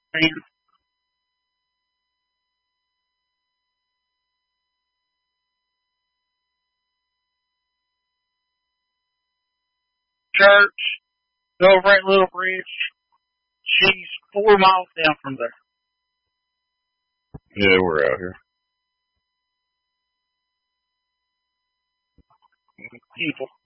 Church, go over at Little Bridge. She's 4 miles down from there. Yeah, we're out here. People.